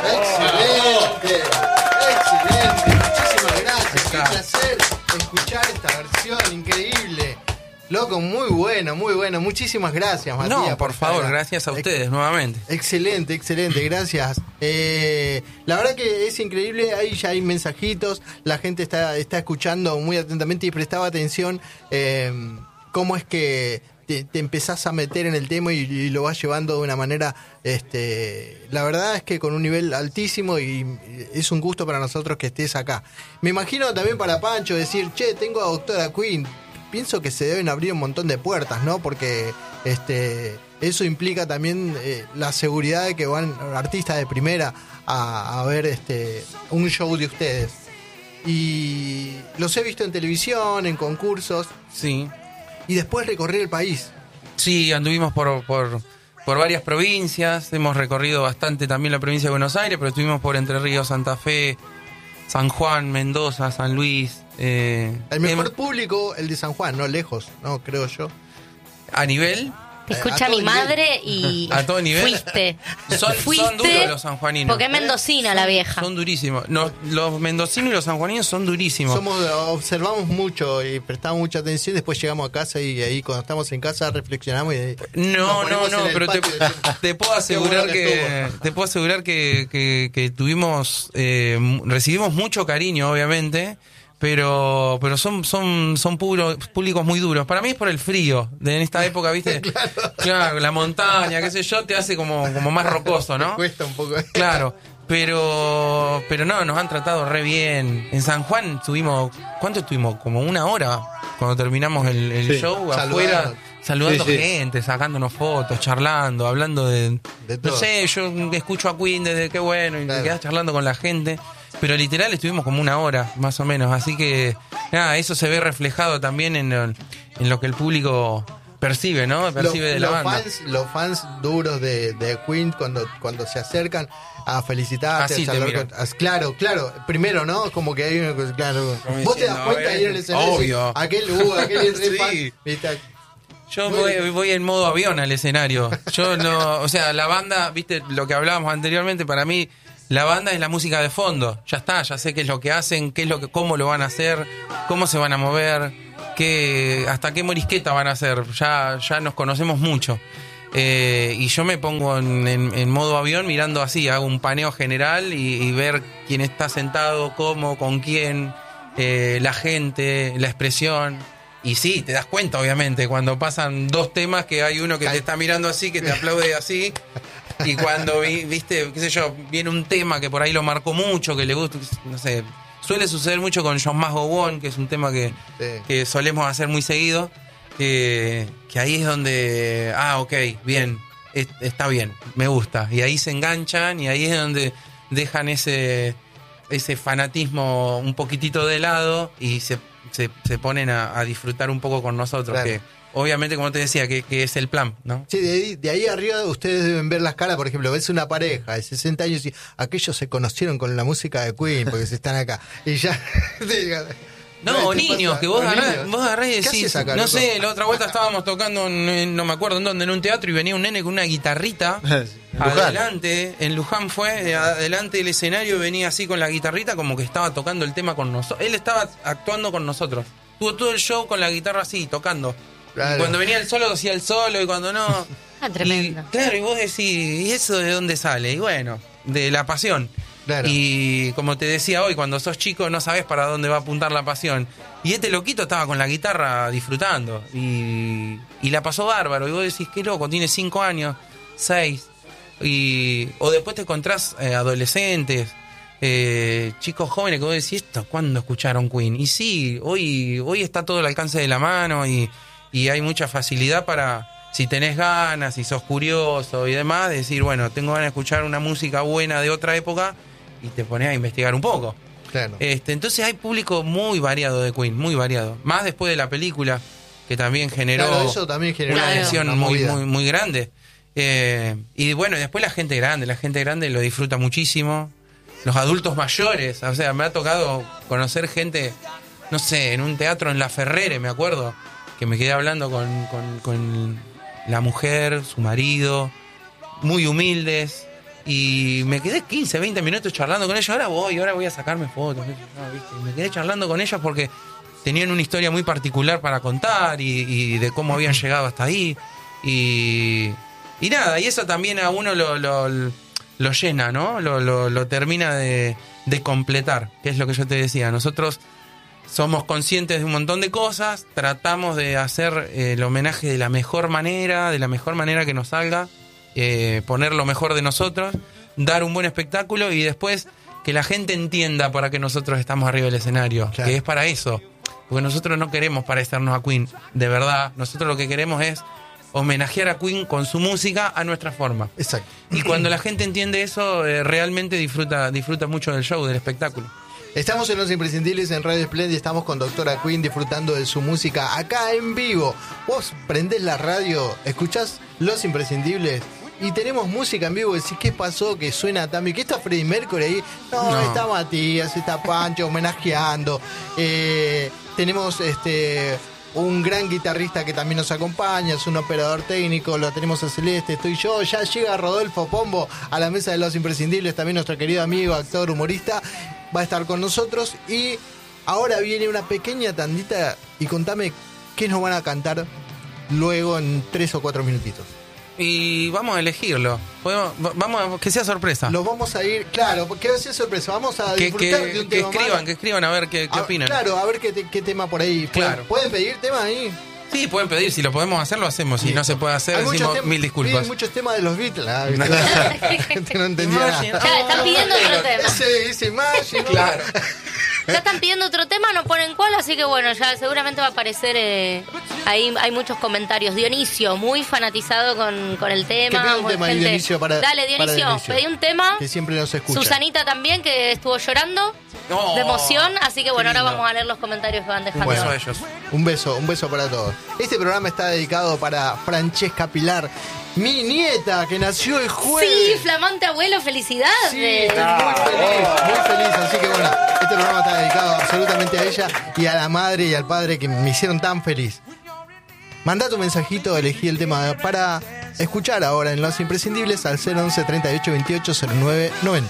Excelente. Muchísimas gracias. Qué placer escuchar esta versión increíble. Loco, muy bueno. Muchísimas gracias, Matías. No, por favor, gracias a ustedes nuevamente. Excelente, gracias. La verdad que es increíble, ahí ya hay mensajitos, la gente está escuchando muy atentamente y prestaba atención cómo es que te empezás a meter en el tema y lo vas llevando de una manera, la verdad es que con un nivel altísimo y es un gusto para nosotros que estés acá. Me imagino también para Pancho decir, che, tengo a Doctora Queen. Pienso que se deben abrir un montón de puertas, ¿no? Porque eso implica también la seguridad de que van artistas de primera a ver un show de ustedes. Y los he visto en televisión, en concursos. Sí. Y después recorrer el país. Sí, anduvimos por varias provincias. Hemos recorrido bastante también la provincia de Buenos Aires, pero estuvimos por Entre Ríos, Santa Fe, San Juan, Mendoza, San Luis. El mejor público, el de San Juan, no lejos, no creo yo. A nivel. Te escucha mi madre y a todo nivel. Fuiste. Son duros los sanjuaninos. Porque es mendocina la vieja. Son durísimos. No, los mendocinos y los sanjuaninos son durísimos. Observamos mucho y prestamos mucha atención. Después llegamos a casa y ahí cuando estamos en casa reflexionamos. No, pero te puedo asegurar que tuvimos, recibimos mucho cariño, obviamente. Pero son públicos muy duros. Para mí es por el frío de en esta época, ¿viste? Claro, la montaña, qué sé yo, te hace como más rocoso, ¿no? Cuesta un poco. Claro, pero no, nos han tratado re bien. En San Juan ¿cuánto estuvimos? Como 1 hora cuando terminamos el show afuera, saludando gente, sacándonos fotos, charlando, hablando de todo. No sé, yo escucho a Queen desde qué bueno y te quedás charlando con la gente. Pero literal estuvimos como 1 hora, más o menos. Así que, nada, eso se ve reflejado también en lo que el público percibe, ¿no? Percibe de la banda. Los fans duros de Queen cuando se acercan a felicitarte, así a hablar claro, primero, ¿no? Como que hay una cosa, claro. Vos te das cuenta ahí en el escenario. Obvio. Aquel es re fan. Yo voy en modo avión al escenario. Yo no, o sea, la banda, viste, lo que hablábamos anteriormente, para mí la banda es la música de fondo. Ya está, ya sé qué es lo que hacen, cómo lo van a hacer, cómo se van a mover, hasta qué morisqueta van a hacer. Ya nos conocemos mucho. Y yo me pongo en modo avión mirando así, hago un paneo general y ver quién está sentado, cómo, con quién, la gente, la expresión. Y sí, te das cuenta, obviamente, cuando pasan 2 temas que hay uno que te está mirando así, que te aplaude así. Y cuando, viste, qué sé yo, viene un tema que por ahí lo marcó mucho, que le gusta, no sé, suele suceder mucho con John Must Go On, que es un tema que solemos hacer muy seguido, que ahí es donde, ok, bien, está bien, me gusta. Y ahí se enganchan y ahí es donde dejan ese fanatismo un poquitito de lado y se ponen a disfrutar un poco con nosotros, claro. Que obviamente, como te decía, que es el plan, ¿no? Sí, de ahí arriba ustedes deben ver las caras. Por ejemplo, ves una pareja de 60 años y aquellos se conocieron con la música de Queen porque se están acá y ya. No, niños, que vos agarrás y decís, acá, no loco? sé, la otra vuelta estábamos tocando, no me acuerdo en dónde, en un teatro, y venía un nene con una guitarrita, adelante, en Luján fue, adelante del escenario, venía así con la guitarrita, como que estaba tocando el tema con nosotros. Él estaba actuando con nosotros. Tuvo todo el show con la guitarra así, tocando. Claro. Y cuando venía el solo, hacía el solo, y cuando no... Tremendo. Claro, y vos decís, ¿y eso de dónde sale? Y bueno, de la pasión. Claro. Y como te decía hoy, cuando sos chico no sabés para dónde va a apuntar la pasión. Y este loquito estaba con la guitarra disfrutando. Y la pasó bárbaro. Y vos decís, qué loco, tiene 5 años, 6. O después te encontrás adolescentes, chicos jóvenes que vos decís, ¿esto cuándo escucharon Queen? Y sí, hoy está todo al alcance de la mano y hay mucha facilidad para, si tenés ganas, si sos curioso y demás, decir, bueno, tengo ganas de escuchar una música buena de otra época y te pones a investigar un poco. Claro. Entonces hay público muy variado de Queen, muy variado. Más después de la película, que también generó, eso también generó una adhesión muy grande. Y bueno, después la gente grande lo disfruta muchísimo. Los adultos mayores, o sea, me ha tocado conocer gente, no sé, en un teatro en La Ferrere, me acuerdo, que me quedé hablando con la mujer, su marido, muy humildes, Y me quedé 15, 20 minutos charlando con ellos. Ahora voy a sacarme fotos. ¿Viste? Me quedé charlando con ellos porque tenían una historia muy particular para contar y de cómo habían llegado hasta ahí. Y nada, y eso también a uno lo llena, ¿no? Lo termina de completar, que es lo que yo te decía. Nosotros somos conscientes de un montón de cosas, tratamos de hacer el homenaje de la mejor manera que nos salga, poner lo mejor de nosotros, dar un buen espectáculo y después que la gente entienda para qué nosotros estamos arriba del escenario, claro, que es para eso. Porque nosotros no queremos parecernos a Queen, de verdad. Nosotros lo que queremos es homenajear a Queen con su música a nuestra forma. Exacto. Y cuando la gente entiende eso, realmente disfruta mucho del show, del espectáculo. Estamos en Los Imprescindibles en Radio Splendid, estamos con Doctora Queen disfrutando de su música acá en vivo. Vos prendés la radio, escuchás Los Imprescindibles y tenemos música en vivo. Decís, ¿qué pasó? Que suena también. ¿Qué está Freddie Mercury ahí? No, está Matías, está Pancho homenajeando. Tenemos un gran guitarrista que también nos acompaña, es un operador técnico, lo tenemos a Celeste, estoy yo, ya llega Rodolfo Pombo a la mesa de Los Imprescindibles, también nuestro querido amigo, actor, humorista, va a estar con nosotros y ahora viene una pequeña tandita y contame qué nos van a cantar luego en 3 o 4 minutitos. Y vamos a elegirlo. Vamos a que sea sorpresa. Los vamos a ir, claro, que va a ser sorpresa. Vamos a disfrutar de un tema que escriban a ver qué opinan. Claro, a ver qué tema por ahí. Claro. ¿Pueden pedir tema ahí? Sí, pueden pedir. Si lo podemos hacer, lo hacemos. Si no se puede hacer, decimos mil disculpas. Piden muchos temas de los Beatles. No entendía nada. Ya, están pidiendo otro tema. Ese Imagine. Claro. Ya están pidiendo otro tema, no ponen cuál, así que bueno, ya seguramente va a aparecer. Ahí hay muchos comentarios. Dionisio, muy fanatizado con el tema. Que pida un tema, gente. Dionisio, Dale, Dionisio, pedí un tema. Que siempre nos escucha. Susanita también, que estuvo llorando de emoción. Así que bueno, ahora vamos a leer los comentarios que van dejando. Un beso a ellos. Un beso para todos. Este programa está dedicado para Francesca Pilar, mi nieta, que nació el jueves. Sí, flamante abuelo, felicidades. Sí, estoy muy feliz. Así que bueno, este programa está dedicado absolutamente a ella y a la madre y al padre que me hicieron tan feliz. Mandá tu mensajito, elegí el tema para escuchar ahora en Los Imprescindibles al 011 38 28 09 90.